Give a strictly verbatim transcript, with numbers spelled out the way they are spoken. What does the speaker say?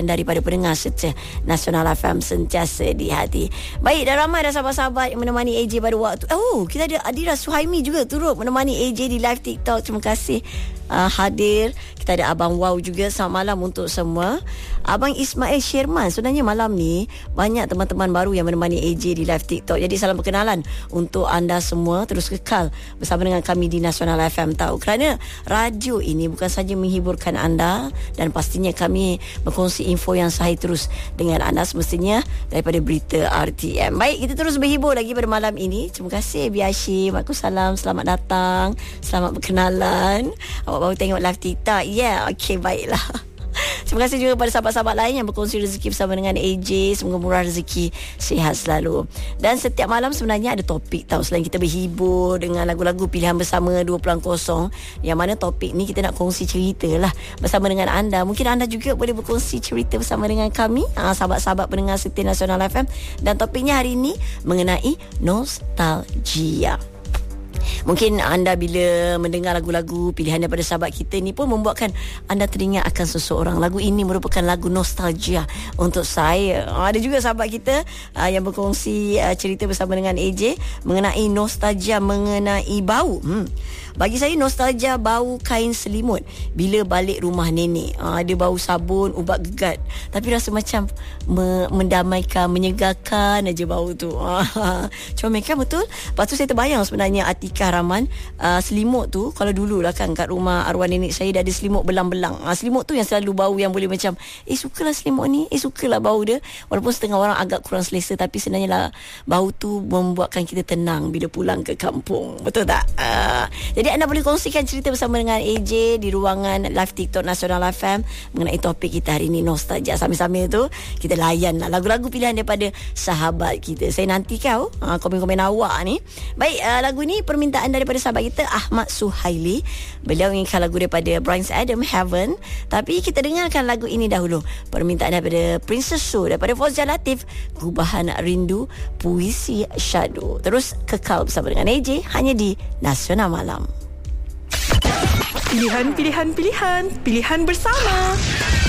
daripada pendengar setia Nasional F M sentiasa di hati. Baik, dah ramai dah sahabat-sahabat yang menemani A J pada waktu. Oh, kita ada Adira Suhaimi juga turut menemani A J di live TikTok. Terima kasih uh, hadir. Kita ada Abang Wow juga. Selamat malam untuk semua. Abang Ismail Sherman, sebenarnya malam ni banyak teman-teman baru yang menemani A J di live TikTok. Jadi salam perkenalan untuk anda semua. Terus kekal bersama dengan kami di Nasional F M tahu. Kerana radio ini bukan saja menghiburkan anda, dan pastinya kami berkongsi info yang sahih terus dengan anda semestinya daripada berita R T M. Baik, kita terus berhibur lagi pada malam ini. Terima kasih Biashi. Waalaikumsalam. Selamat datang. Selamat berkenalan. Awak baru tengok live TikTok. Ya, yeah, okey, baiklah. Terima kasih juga kepada sahabat-sahabat lain yang berkongsi rezeki bersama dengan A J. Semoga murah rezeki, sihat selalu. Dan setiap malam sebenarnya ada topik tau. Selain kita berhibur dengan lagu-lagu pilihan bersama dua puluh kosong, yang mana topik ni kita nak kongsi cerita lah bersama dengan anda. Mungkin anda juga boleh berkongsi cerita bersama dengan kami, ha, sahabat-sahabat pendengar setia Nasional F M. Dan topiknya hari ini mengenai nostalgia. Mungkin anda bila mendengar lagu-lagu pilihan daripada sahabat kita ni pun membuatkan anda teringat akan seseorang. Lagu ini merupakan lagu nostalgia untuk saya. Ada juga sahabat kita uh, yang berkongsi uh, cerita bersama dengan A J mengenai nostalgia mengenai bau. Hmm. Bagi saya nostalgia bau kain selimut bila balik rumah nenek. Ha, ada bau sabun, ubat gegat, tapi rasa macam me- mendamaikan, menyegarkan aja bau tu. Ha, comel kan, betul? Lepas tu saya terbayang sebenarnya Atikah Rahman, uh, selimut tu kalau dulu lah kan kat rumah arwah nenek saya dah ada selimut belang-belang. Ha, selimut tu yang selalu bau yang boleh macam eh sukalah selimut ni, eh sukalah bau dia. Walaupun setengah orang agak kurang selesa, tapi sebenarnya lah bau tu membuatkan kita tenang bila pulang ke kampung. Betul tak? Uh, Jadi anda boleh kongsikan cerita bersama dengan A J di ruangan live TikTok Nasional F M mengenai topik kita hari ini, nostalgia. Sambil-sambil tu kita layan lah lagu-lagu pilihan daripada sahabat kita. Saya nanti kau uh, komen-komen awak ni. Baik, uh, lagu ni permintaan daripada sahabat kita Ahmad Suhaili. Beliau inginkan lagu daripada Bryan Adams, Heaven. Tapi kita dengarkan lagu ini dahulu. Permintaan daripada Princess Su, daripada Fauzia Latif, Gubahan Rindu, Puisi Syahdu. Terus kekal bersama dengan A J hanya di Nasional Malam. Pilihan, pilihan, pilihan. Pilihan bersama.